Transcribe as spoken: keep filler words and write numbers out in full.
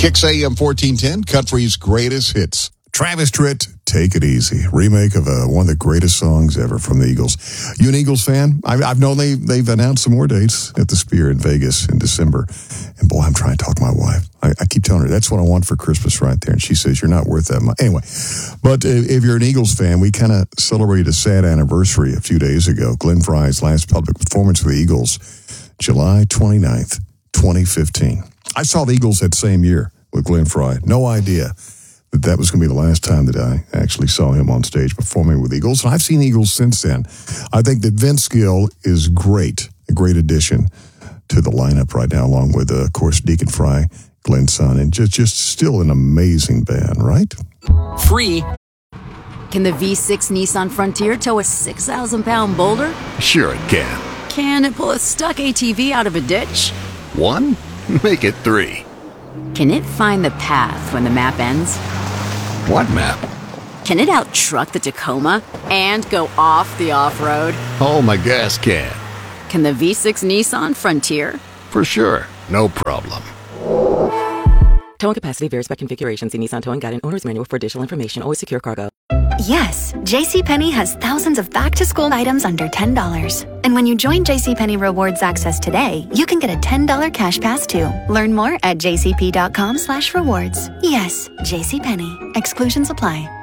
Kicks A M fourteen ten, country's greatest hits. Travis Tritt, Take It Easy, remake of uh, one of the greatest songs ever from the Eagles. You an Eagles fan? I, I've known they, they've announced some more dates at the Sphere in Vegas in December. And boy, I'm trying to talk to my wife. I, I keep telling her, that's what I want for Christmas right there. And she says, you're not worth that much. Anyway, but if, if you're an Eagles fan, we kind of celebrated a sad anniversary a few days ago. Glenn Frey's last public performance with the Eagles, July twenty-ninth, twenty fifteen. I saw the Eagles that same year with Glenn Frey. No idea that that was going to be the last time that I actually saw him on stage performing with Eagles. And I've seen Eagles since then. I think that Vince Gill is great, a great addition to the lineup right now, along with, uh, of course, Deacon Frey, Glenn's son, and just, just still an amazing band, right? Free. Can the V six Nissan Frontier tow a six thousand pound boulder? Sure it can. Can it pull a stuck A T V out of a ditch? One? Make it three. Can it find the path when the map ends? What map? Can it out-truck the Tacoma and go off the off-road? Oh, my gas can. Can the V six Nissan Frontier? For sure. No problem. Towing capacity varies by configuration. See Nissan Towing Guide and Owner's Manual for additional information. Always secure cargo. Yes, JCPenney has thousands of back-to-school items under ten dollars. And when you join JCPenney Rewards Access today, you can get a ten dollars cash pass too. Learn more at jcp.com slash rewards. Yes, JCPenney. Exclusions apply.